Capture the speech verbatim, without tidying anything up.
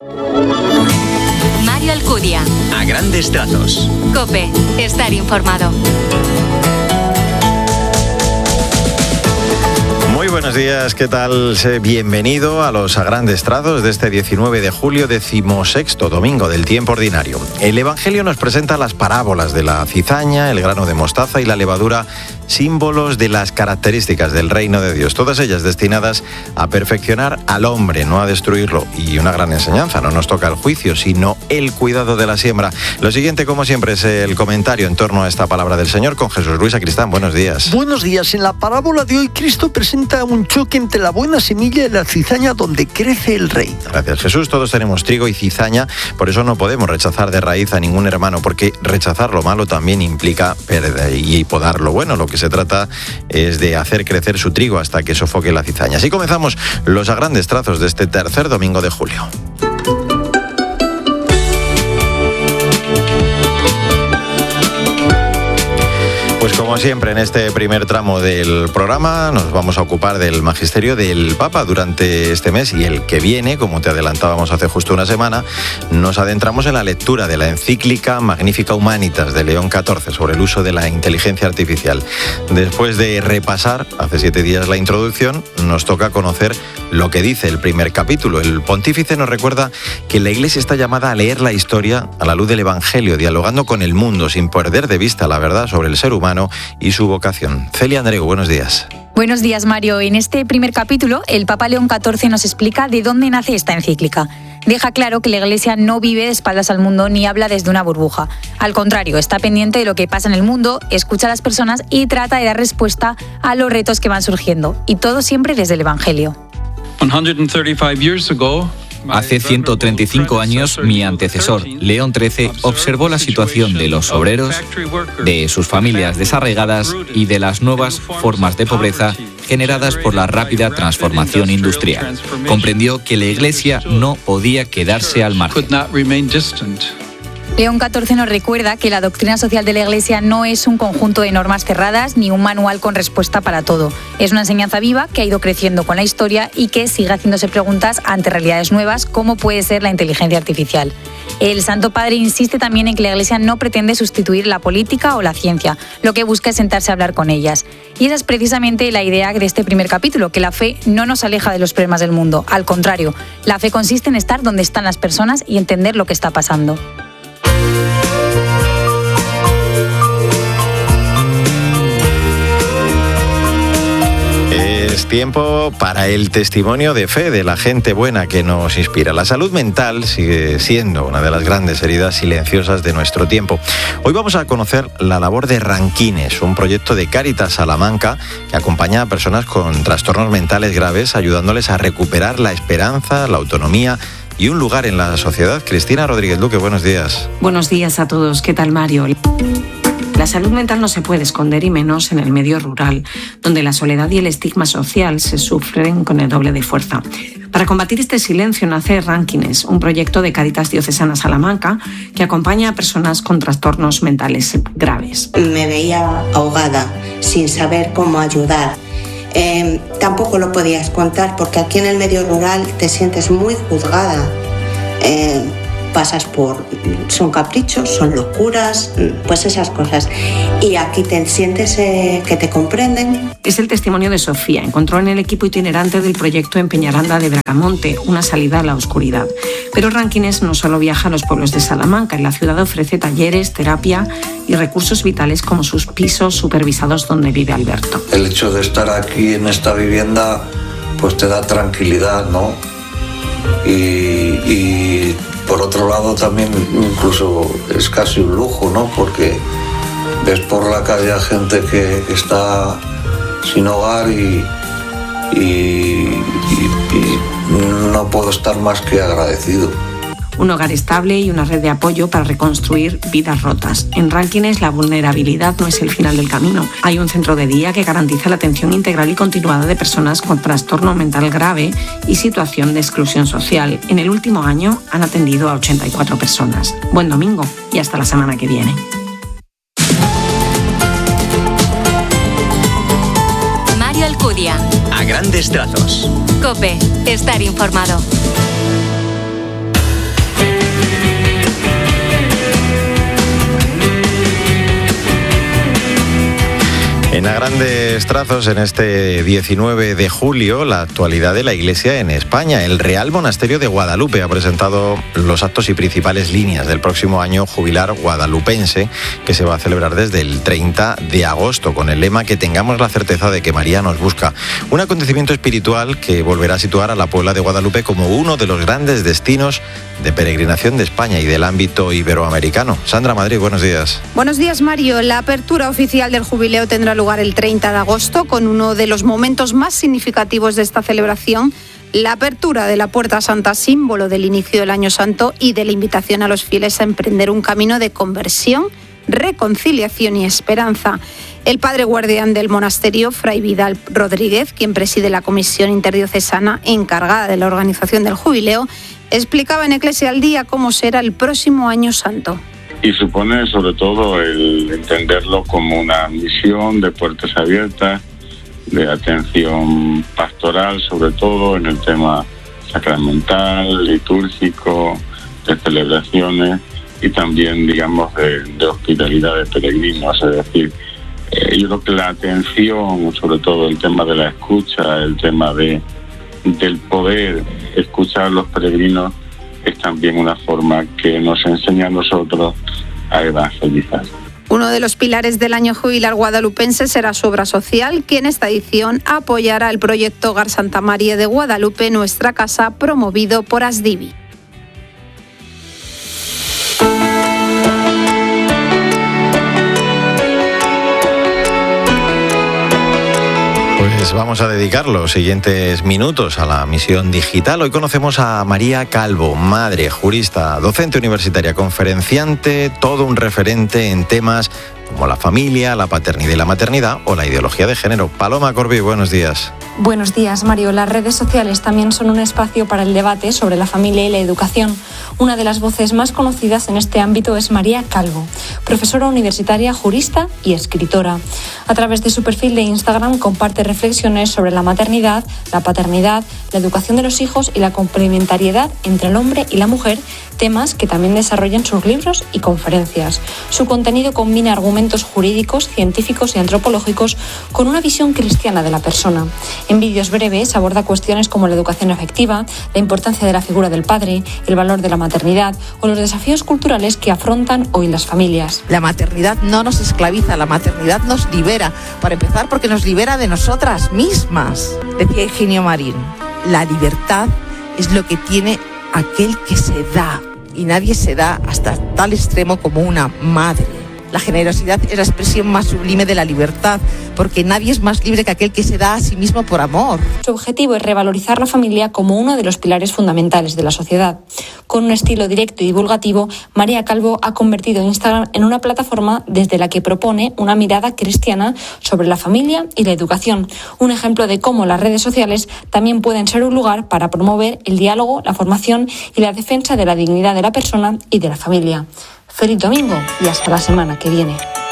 Mario Alcudia. A grandes trazos. COPE. Estar informado. Muy buenos días, ¿qué tal? Bienvenido a los A Grandes Trazos de este diecinueve de julio, decimosexto domingo del tiempo ordinario. El Evangelio nos presenta las parábolas de la cizaña, el grano de mostaza y la levadura, símbolos de las características del reino de Dios, todas ellas destinadas a perfeccionar al hombre, no a destruirlo. Y una gran enseñanza, no nos toca el juicio, sino el cuidado de la siembra. Lo siguiente, como siempre, es el comentario en torno a esta palabra del Señor con Jesús Luis Sacristán. Buenos días. Buenos días. En la parábola de hoy, Cristo presenta un choque entre la buena semilla y la cizaña donde crece el reino. Gracias, Jesús. Todos tenemos trigo y cizaña, por eso no podemos rechazar de raíz a ningún hermano, porque rechazar lo malo también implica perder y podar lo bueno. Lo que se trata es de hacer crecer su trigo hasta que sofoque la cizaña. Así comenzamos los A Grandes Trazos de este tercer domingo de julio. Pues como siempre, en este primer tramo del programa nos vamos a ocupar del magisterio del Papa durante este mes y el que viene, como te adelantábamos hace justo una semana, nos adentramos en la lectura de la encíclica Magnificat Humanitas de León catorce sobre el uso de la inteligencia artificial. Después de repasar hace siete días la introducción, nos toca conocer lo que dice el primer capítulo. El pontífice nos recuerda que la Iglesia está llamada a leer la historia a la luz del Evangelio, dialogando con el mundo sin perder de vista la verdad sobre el ser humano y su vocación. Celia Andreu, buenos días. Buenos días, Mario. En este primer capítulo, el Papa León catorce nos explica de dónde nace esta encíclica. Deja claro que la Iglesia no vive de espaldas al mundo ni habla desde una burbuja. Al contrario, está pendiente de lo que pasa en el mundo, escucha a las personas y trata de dar respuesta a los retos que van surgiendo. Y todo siempre desde el Evangelio. Hace ciento treinta y cinco años, mi antecesor, León trece, observó la situación de los obreros, de sus familias desarraigadas y de las nuevas formas de pobreza generadas por la rápida transformación industrial. Comprendió que la Iglesia no podía quedarse al margen. León catorce nos recuerda que la doctrina social de la Iglesia no es un conjunto de normas cerradas ni un manual con respuesta para todo. Es una enseñanza viva que ha ido creciendo con la historia y que sigue haciéndose preguntas ante realidades nuevas como puede ser la inteligencia artificial. El Santo Padre insiste también en que la Iglesia no pretende sustituir la política o la ciencia, lo que busca es sentarse a hablar con ellas. Y esa es precisamente la idea de este primer capítulo, que la fe no nos aleja de los problemas del mundo. Al contrario, la fe consiste en estar donde están las personas y entender lo que está pasando. Es tiempo para el testimonio de fe de la gente buena que nos inspira. La salud mental sigue siendo una de las grandes heridas silenciosas de nuestro tiempo. Hoy vamos a conocer la labor de Ranquines, un proyecto de Cáritas Salamanca que acompaña a personas con trastornos mentales graves, ayudándoles a recuperar la esperanza, la autonomía y un lugar en la sociedad. Cristina Rodríguez Luque, buenos días. Buenos días a todos. ¿Qué tal, Mario? La salud mental no se puede esconder, y menos en el medio rural, donde la soledad y el estigma social se sufren con el doble de fuerza. Para combatir este silencio nace Ranquines, un proyecto de Cáritas Diocesana Salamanca que acompaña a personas con trastornos mentales graves. Me veía ahogada, sin saber cómo ayudar. Eh, tampoco lo podías contar porque aquí en el medio rural te sientes muy juzgada. Eh, pasas por... son caprichos, son locuras, pues esas cosas. Y aquí te sientes eh, que te comprenden. Es el testimonio de Sofía. Encontró en el equipo itinerante del proyecto en Peñaranda de Bracamonte una salida a la oscuridad. Pero Ranquines no solo viaja a los pueblos de Salamanca. En la ciudad ofrece talleres, terapia y recursos vitales como sus pisos supervisados donde vive Alberto. El hecho de estar aquí en esta vivienda pues te da tranquilidad, ¿no? Y... y por otro lado también incluso es casi un lujo, ¿no? Porque ves por la calle a gente que, que está sin hogar y, y, y, y no puedo estar más que agradecido. Un hogar estable y una red de apoyo para reconstruir vidas rotas. En Ranquines, la vulnerabilidad no es el final del camino. Hay un centro de día que garantiza la atención integral y continuada de personas con trastorno mental grave y situación de exclusión social. En el último año han atendido a ochenta y cuatro personas. Buen domingo y hasta la semana que viene. Mario Alcudia. A grandes trazos. COPE. Estar informado. grandes trazos en este diecinueve de julio, la actualidad de la Iglesia en España. El Real Monasterio de Guadalupe ha presentado los actos y principales líneas del próximo año jubilar guadalupense, que se va a celebrar desde el treinta de agosto, con el lema "Que tengamos la certeza de que María nos busca". Un acontecimiento espiritual que volverá a situar a la Puebla de Guadalupe como uno de los grandes destinos de peregrinación de España y del ámbito iberoamericano. Sandra Madrid, buenos días. Buenos días, Mario. La apertura oficial del jubileo tendrá lugar el treinta de agosto, con uno de los momentos más significativos de esta celebración, la apertura de la Puerta Santa, símbolo del inicio del Año Santo y de la invitación a los fieles a emprender un camino de conversión, reconciliación y esperanza. El padre guardián del monasterio, Fray Vidal Rodríguez, quien preside la comisión interdiocesana encargada de la organización del jubileo, explicaba en Eclesia al Día cómo será el próximo Año Santo. Y supone sobre todo el entenderlo como una misión de puertas abiertas, de atención pastoral, sobre todo en el tema sacramental, litúrgico, de celebraciones y también, digamos, de, de hospitalidad de peregrinos. Es decir, eh, yo creo que la atención, sobre todo el tema de la escucha, el tema de del poder escuchar a los peregrinos, es también una forma que nos enseña a nosotros a evangelizar. Uno de los pilares del año jubilar guadalupense será su obra social, que en esta edición apoyará el proyecto Hogar Santa María de Guadalupe, Nuestra Casa, promovido por Asdivi. Pues vamos a dedicar los siguientes minutos a la misión digital. Hoy conocemos a María Calvo, madre, jurista, docente universitaria, conferenciante, todo un referente en temas como la familia, la paternidad y la maternidad o la ideología de género. Paloma Corbí, buenos días. Buenos días, Mario. Las redes sociales también son un espacio para el debate sobre la familia y la educación. Una de las voces más conocidas en este ámbito es María Calvo, profesora universitaria, jurista y escritora. A través de su perfil de Instagram comparte reflexiones sobre la maternidad, la paternidad, la educación de los hijos y la complementariedad entre el hombre y la mujer, temas que también desarrolla en sus libros y conferencias. Su contenido combina argumentos jurídicos, científicos y antropológicos con una visión cristiana de la persona. En vídeos breves aborda cuestiones como la educación afectiva, la importancia de la figura del padre, el valor de la maternidad o los desafíos culturales que afrontan hoy las familias. La maternidad no nos esclaviza, la maternidad nos libera. Para empezar, porque nos libera de nosotras mismas. Decía Higinio Marín, la libertad es lo que tiene aquel que se da, y nadie se da hasta tal extremo como una madre. La generosidad es la expresión más sublime de la libertad, porque nadie es más libre que aquel que se da a sí mismo por amor. Su objetivo es revalorizar la familia como uno de los pilares fundamentales de la sociedad. Con un estilo directo y divulgativo, María Calvo ha convertido Instagram en una plataforma desde la que propone una mirada cristiana sobre la familia y la educación. Un ejemplo de cómo las redes sociales también pueden ser un lugar para promover el diálogo, la formación y la defensa de la dignidad de la persona y de la familia. Feliz domingo y hasta la semana que viene.